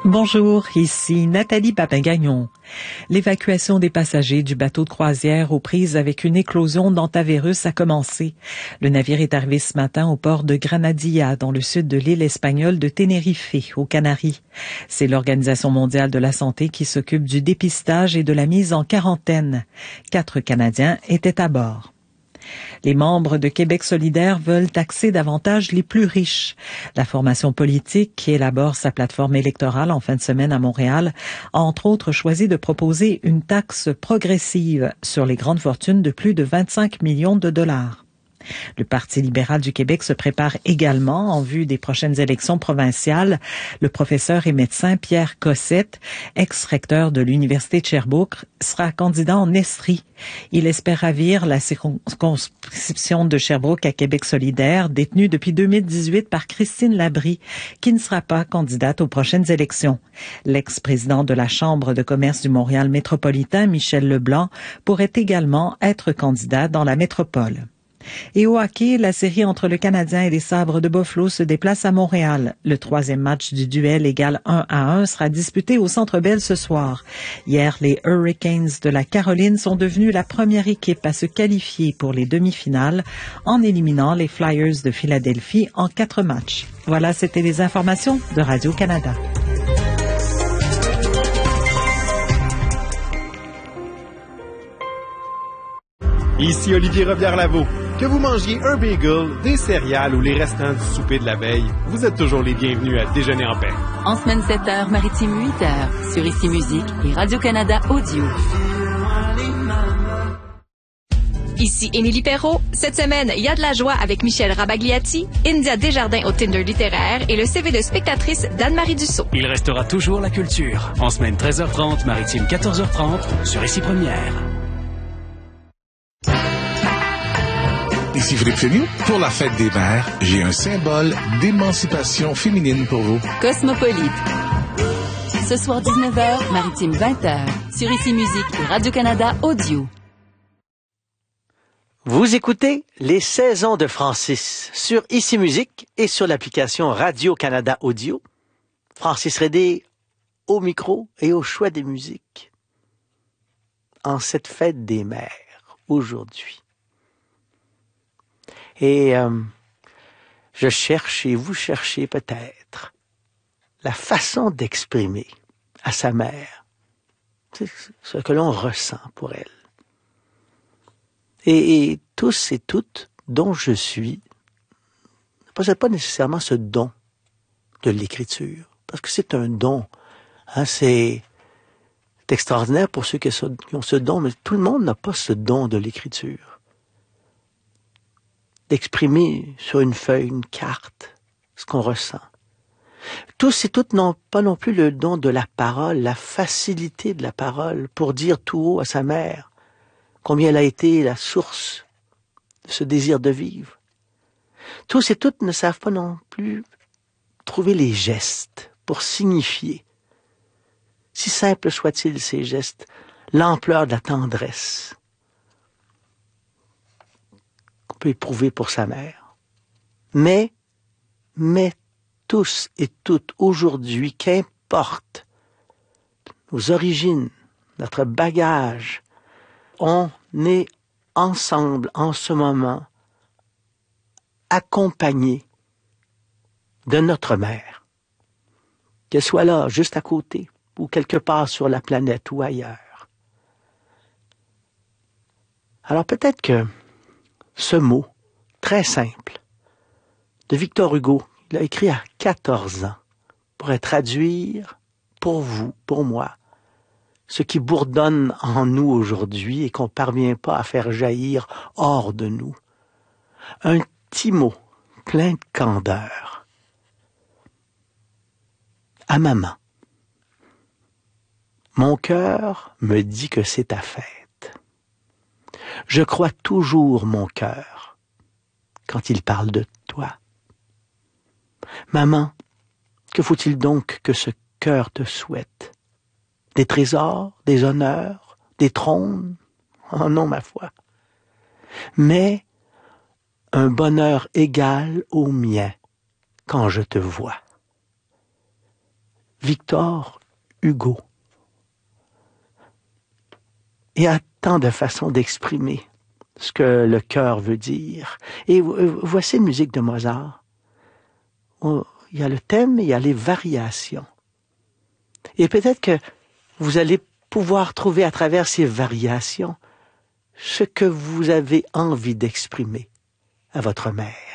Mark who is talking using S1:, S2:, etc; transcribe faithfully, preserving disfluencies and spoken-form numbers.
S1: Bonjour, ici Nathalie Papin-Gagnon. L'évacuation des passagers du bateau de croisière aux prises avec une éclosion d'hantavirus a commencé. Le navire est arrivé ce matin au port de Granadilla, dans le sud de l'île espagnole de Tenerife, aux Canaries. C'est l'Organisation mondiale de la santé qui s'occupe du dépistage et de la mise en quarantaine. Quatre Canadiens étaient à bord. Les membres de Québec solidaire veulent taxer davantage les plus riches. La formation politique, qui élabore sa plateforme électorale en fin de semaine à Montréal, a entre autres choisi de proposer une taxe progressive sur les grandes fortunes de plus de vingt-cinq millions de dollars. Le Parti libéral du Québec se prépare également en vue des prochaines élections provinciales. Le professeur et médecin Pierre Cossette, ex-recteur de l'Université de Sherbrooke, sera candidat en Estrie. Il espère ravir la circonscription de Sherbrooke à Québec solidaire, détenue depuis deux mille dix-huit par Christine Labrie, qui ne sera pas candidate aux prochaines élections. L'ex-président de la Chambre de commerce du Montréal métropolitain, Michel Leblanc, pourrait également être candidat dans la métropole. Et au hockey, la série entre le Canadien et les Sabres de Buffalo se déplace à Montréal. Le troisième match du duel égal un à un sera disputé au Centre Bell ce soir. Hier, les Hurricanes de la Caroline sont devenus la première équipe à se qualifier pour les demi-finales en éliminant les Flyers de Philadelphie en quatre matchs. Voilà, c'était les informations de Radio-Canada.
S2: Ici Olivier Robillard-Lavaux. Que vous mangiez un bagel, des céréales ou les restants du souper de la veille, vous êtes toujours les bienvenus à Déjeuner en paix.
S3: En semaine sept heures, maritime huit heures, sur Ici Musique et Radio-Canada Audio.
S4: Ici Émilie Perrault. Cette semaine, il y a de la joie avec Michel Rabagliati, India Desjardins au Tinder littéraire et le C V de spectatrice d'Anne-Marie Dussault.
S5: Il restera toujours la culture. En semaine treize heures trente, maritime quatorze heures trente, sur Ici Première.
S6: Ici Philippe Féminin. Pour la fête des mères, j'ai un symbole d'émancipation féminine pour vous.
S3: Cosmopolite. Ce soir dix-neuf heures, maritime vingt heures, sur Ici Musique et Radio-Canada Audio.
S7: Vous écoutez Les saisons de Francis sur Ici Musique et sur l'application Radio-Canada Audio. Francis Redé au micro et au choix des musiques. En cette fête des mères, aujourd'hui. Et euh, je cherche, et vous cherchez peut-être, la façon d'exprimer à sa mère ce que l'on ressent pour elle. Et, et tous et toutes dont je suis ne possèdent pas nécessairement ce don de l'écriture, parce que c'est un don. Hein, c'est, c'est extraordinaire pour ceux qui ont ce don, mais tout le monde n'a pas ce don de l'écriture. D'exprimer sur une feuille, une carte, ce qu'on ressent. Tous et toutes n'ont pas non plus le don de la parole, la facilité de la parole pour dire tout haut à sa mère combien elle a été la source de ce désir de vivre. Tous et toutes ne savent pas non plus trouver les gestes pour signifier, si simples soient-ils ces gestes, l'ampleur de la tendresse peut éprouver pour sa mère. Mais, mais tous et toutes aujourd'hui, qu'importe nos origines, notre bagage, on est ensemble en ce moment, accompagnés de notre mère. Qu'elle soit là, juste à côté, ou quelque part sur la planète ou ailleurs. Alors peut-être que ce mot, très simple, de Victor Hugo, il a écrit à quatorze ans, pourrait traduire pour vous, pour moi, ce qui bourdonne en nous aujourd'hui et qu'on ne parvient pas à faire jaillir hors de nous. Un petit mot plein de candeur. À maman. Mon cœur me dit que c'est ta fête. Je crois toujours mon cœur quand il parle de toi. Maman, que faut-il donc que ce cœur te souhaite? Des trésors, des honneurs, des trônes? Oh non, ma foi. Mais un bonheur égal au mien quand je te vois. Victor Hugo. Il y a tant de façons d'exprimer ce que le cœur veut dire. Et voici une musique de Mozart. Il y a le thème, il y a les variations. Et peut-être que vous allez pouvoir trouver à travers ces variations ce que vous avez envie d'exprimer à votre mère.